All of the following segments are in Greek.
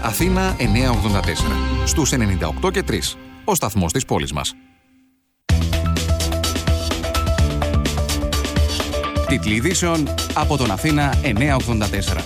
Αθήνα 984. Στους 98 και 3. Ο σταθμός της πόλης μας. Τίτλοι ειδήσεων από τον Αθήνα 984.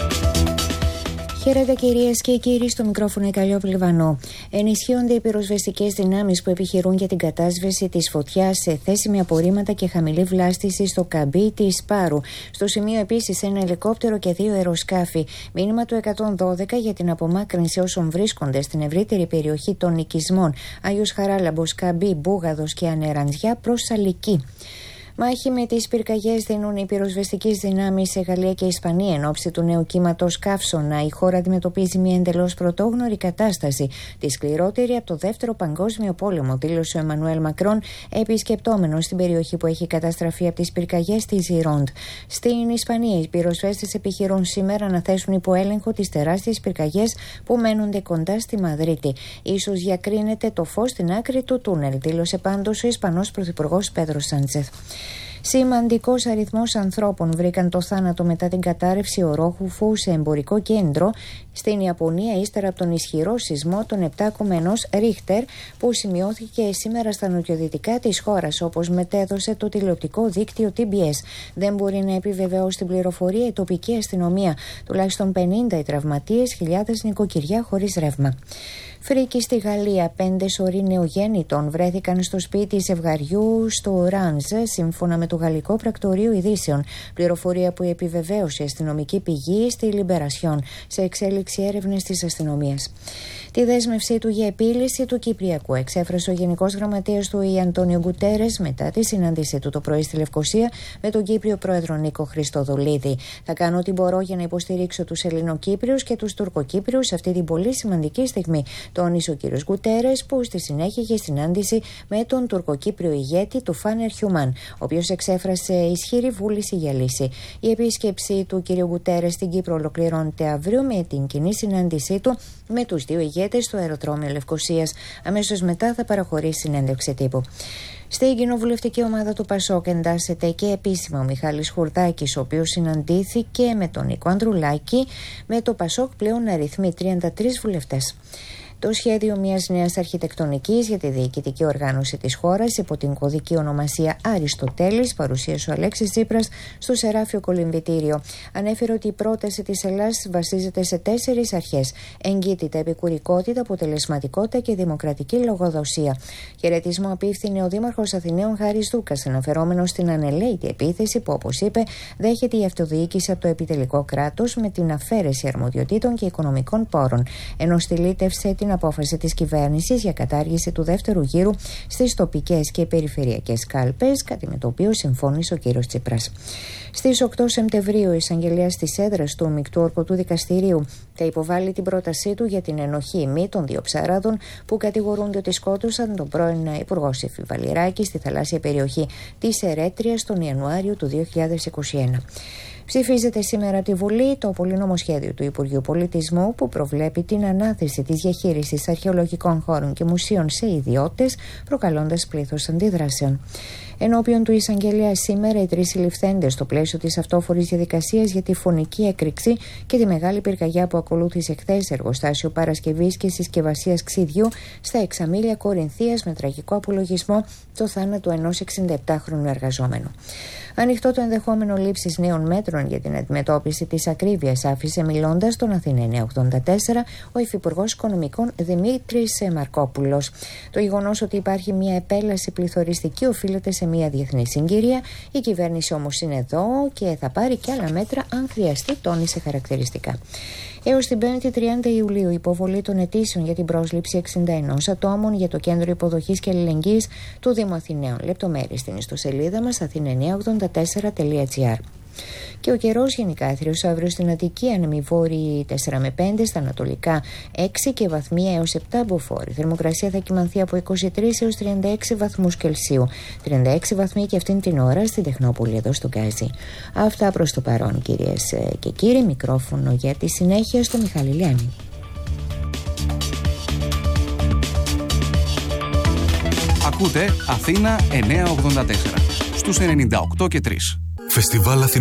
Χαίρετε κυρίες και κύριοι, στο μικρόφωνο η Καλλιόπη Λιβανό. Ενισχύονται οι πυροσβεστικές δυνάμεις που επιχειρούν για την κατάσβεση της φωτιάς σε θέση με απορρίμματα και χαμηλή βλάστηση στο καμπί της Πάρου. Στο σημείο επίσης ένα ελικόπτερο και 2 αεροσκάφη. Μήνυμα του 112 για την απομάκρυνση όσων βρίσκονται στην ευρύτερη περιοχή των οικισμών Άγιος Χαράλαμπος, Καμπί, Μπούγαδος και Ανερανδιά προς Σαλική. Μάχη με τις πυρκαγιές δίνουν οι πυροσβεστικές δυνάμεις σε Γαλλία και Ισπανία εν ώψη του νέου κύματος Καύσωνα. Η χώρα αντιμετωπίζει μια εντελώς πρωτόγνωρη κατάσταση, τη σκληρότερη από το Δεύτερο Παγκόσμιο Πόλεμο, δήλωσε ο Εμμανουέλ Μακρόν, επισκεπτόμενος στην περιοχή που έχει καταστραφεί από τις πυρκαγιές της Ζιρόντ. Στην Ισπανία, οι πυροσβέστες επιχειρούν σήμερα να θέσουν υπό έλεγχο τις τεράστιες πυρκαγιές που μένονται κοντά στη Μαδρίτη. Ίσως διακρίνεται το φως στην άκρη του τούνελ, δήλωσε πάντως ο Ισπανός Πρωθυπουργός Πέδρο Σάντσεθ. Σημαντικός αριθμός ανθρώπων βρήκαν το θάνατο μετά την κατάρρευση ορόχουφου σε εμπορικό κέντρο στην Ιαπωνία ύστερα από τον ισχυρό σεισμό των 7,1 Ρίχτερ που σημειώθηκε σήμερα στα νοτιοδυτικά της χώρας, όπως μετέδωσε το τηλεοπτικό δίκτυο TBS. Δεν μπορεί να επιβεβαιώσει την πληροφορία η τοπική αστυνομία. Τουλάχιστον 50 οι τραυματίες, χιλιάδες νοικοκυριά χωρίς ρεύμα. Φρίκη στη Γαλλία. 5 σωροί νεογέννητων βρέθηκαν στο σπίτι ζευγαριού στο Ράνζ, σύμφωνα με το Γαλλικό Πρακτορείο Ειδήσεων. Πληροφορία που επιβεβαίωσε η αστυνομική πηγή στη Λιμπερασιόν, σε εξέλιξη έρευνες της αστυνομίας. Τη δέσμευσή του για επίλυση του Κυπριακού εξέφρασε ο Γενικός Γραμματέας του ΟΗΕ Αντώνιο Γκουτέρες μετά τη συνάντησή του το πρωί στη Λευκοσία με τον Κύπριο Πρόεδρο Νίκο Χριστοδουλίδη. Θα κάνω ό,τι μπορώ για να υποστηρίξω τους Ελληνοκύπριους και τους Τουρκοκύπριους σε αυτή την πολύ σημαντική στιγμή, τόνισε ο κ. Γκουτέρες, που στη συνέχεια είχε συνάντηση με τον Τουρκοκύπριο ηγέτη του Φάνερ Χιουμάν, ο οποίος εξέφρασε ισχυρή βούληση για λύση. Η επίσκεψη του κ. Γκουτέρες στην Κύπρο ολοκληρώνεται αύριο με την κοινή συνάντησή του με τους δύο ηγέτες στο αεροδρόμιο Λευκοσίας. Αμέσως μετά θα παραχωρήσει συνέντευξη τύπου. Στην κοινοβουλευτική ομάδα του Πασόκ εντάσσεται και επίσημα ο Μιχάλης Χουρδάκης, ο οποίος συναντήθηκε με τον Νίκο Ανδρουλάκη, με το Πασόκ πλέον να αριθμεί 33 βουλευτές. Το σχέδιο μιας νέας αρχιτεκτονικής για τη διοικητική οργάνωση της χώρας υπό την κωδική ονομασία Αριστοτέλης παρουσίασε ο Αλέξης Τσίπρας στο Σεράφιο Κολυμβητήριο. Ανέφερε ότι η πρόταση της Ελλάδας βασίζεται σε 4 αρχές: εγκύτητα, επικουρικότητα, αποτελεσματικότητα και δημοκρατική λογοδοσία. Χαιρετισμό απίφθινε ο Δήμαρχος Αθηναίων Χάρης Δούκας, αναφερόμενος στην ανελαίτη επίθεση που, όπως είπε, δέχεται η αυτοδιοίκηση από το επιτελικό κράτος με την αφαίρεση αρμοδιοτήτων και οικονομικών πόρων, ενώ στυλίτευσε την απόφαση της κυβέρνησης για κατάργηση του δεύτερου γύρου στις τοπικές και περιφερειακές κάλπες, κάτι με το οποίο συμφώνησε ο κ. Τσίπρας. Στις 8 Σεπτεμβρίου, ο εισαγγελέας της έδρας του Μεικτού Ορκωτού Δικαστηρίου θα υποβάλει την πρότασή του για την ενοχή μη των 2 ψαράδων που κατηγορούνται ότι σκότωσαν τον πρώην Υπουργό Ψήφι Βαλιράκη στη θαλάσσια περιοχή της Ερέτριας τον Ιανουάριο του 2021. Ψηφίζεται σήμερα από τη Βουλή το πολυνομοσχέδιο του Υπουργείου Πολιτισμού που προβλέπει την ανάθεση της διαχείρισης αρχαιολογικών χώρων και μουσείων σε ιδιώτες, προκαλώντας πλήθος αντιδράσεων. Ενώπιον του εισαγγελέα σήμερα, οι 3 συλληφθέντες στο πλαίσιο της αυτόφορης διαδικασίας για τη φωνική έκρηξη και τη μεγάλη πυρκαγιά που ακολούθησε χθες εργοστάσιο παρασκευής και συσκευασίας ξυδιού στα Εξαμήλια Κορινθίας, με τραγικό απολογισμό το θάνατο ενός 67χρονου εργαζόμενου. Ανοιχτό το ενδεχόμενο λήψης νέων μέτρων για την αντιμετώπιση της ακρίβειας, άφησε μιλώντας στον Αθήνα 984 ο Υφυπουργός Οικονομικών Δημήτρης Μαρκόπουλος. Το γεγονός ότι υπάρχει μια επέλαση πληθωριστική οφείλεται σε μια διεθνή συγκυρία. Η κυβέρνηση όμως είναι εδώ και θα πάρει και άλλα μέτρα αν χρειαστεί, τόνισε χαρακτηριστικά. Έως την 5η 30 Ιουλίου, υποβολή των αιτήσεων για την πρόσληψη 61 ατόμων για το Κέντρο Υποδοχής και Αλληλεγγύης του Δήμου Αθηναίων. Λεπτομέρειες στην ιστοσελίδα μας athena984.gr. Και ο καιρός γενικά έθριος αύριο στην Αττική, άνεμοι βόρειοι 4 με 5, στα ανατολικά 6 και βαθμία έως 7 μποφόρ. Η θερμοκρασία θα κυμανθεί από 23 έως 36 βαθμούς Κελσίου. 36 βαθμοί και αυτήν την ώρα στην Τεχνόπολη εδώ στο Γκάζι. Αυτά προς το παρόν, κυρίες και κύριοι. Μικρόφωνο για τη συνέχεια στο Μιχάλη Λιάννη. Ακούτε Αθήνα 984 στους 98 και 3. Φεστιβάλ